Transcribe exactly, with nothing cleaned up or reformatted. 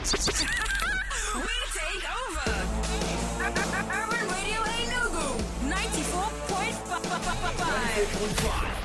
We take over. Urban Radio Enugu ninety-four point five.